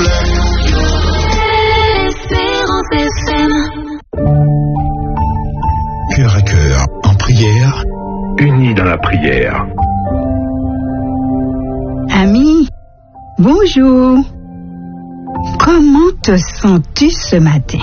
Espérance FM. Cœur à cœur, en prière, unis dans la prière. Ami, bonjour. Comment te sens-tu ce matin?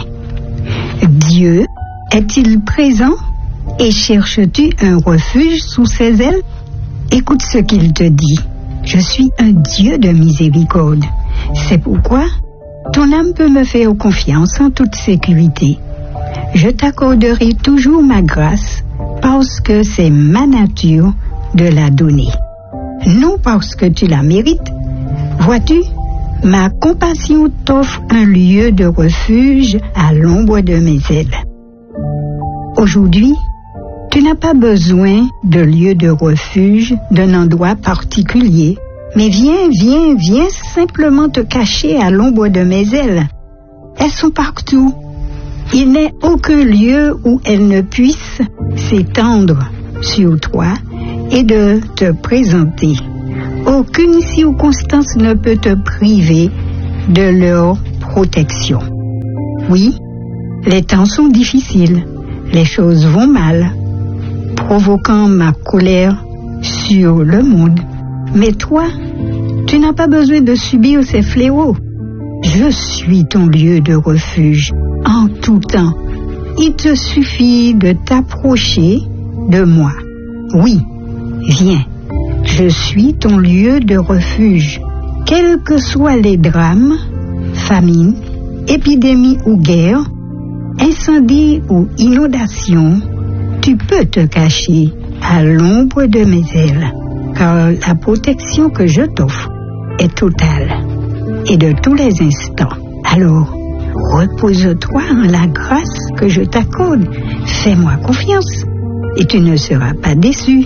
Dieu est-il présent et cherches-tu un refuge sous ses ailes? Écoute ce qu'il te dit. Je suis un Dieu de miséricorde. C'est pourquoi ton âme peut me faire confiance en toute sécurité. Je t'accorderai toujours ma grâce parce que c'est ma nature de la donner. Non parce que tu la mérites. Vois-tu, ma compassion t'offre un lieu de refuge à l'ombre de mes ailes. Aujourd'hui, tu n'as pas besoin de lieu de refuge, d'un endroit particulier, mais viens simplement te cacher à l'ombre de mes ailes. Elles sont partout. Il n'est aucun lieu où elles ne puissent s'étendre sur toi et de te présenter. Aucune circonstance ne peut te priver de leur protection. Oui, les temps sont difficiles, les choses vont mal, provoquant ma colère sur le monde. Mais toi, tu n'as pas besoin de subir ces fléaux. Je suis ton lieu de refuge en tout temps. Il te suffit de t'approcher de moi. Oui, viens. Je suis ton lieu de refuge. Quels que soient les drames, famine, épidémie ou guerre, incendie ou inondation, tu peux te cacher à l'ombre de mes ailes, car la protection que je t'offre est totale et de tous les instants. Alors, repose-toi en la grâce que je t'accorde. Fais-moi confiance et tu ne seras pas déçu.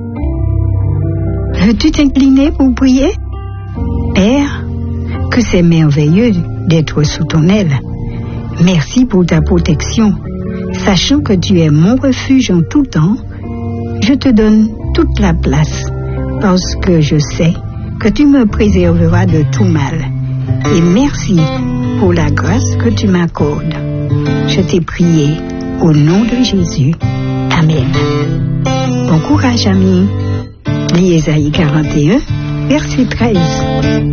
Veux-tu t'incliner pour prier? Père, que c'est merveilleux d'être sous ton aile. Merci pour ta protection. Sachant que tu es mon refuge en tout temps, je te donne toute la place parce que je sais que tu me préserveras de tout mal. Et merci pour la grâce que tu m'accordes. Je t'ai prié au nom de Jésus. Amen. Bon courage, amis. Lis Ésaïe 41, verset 13.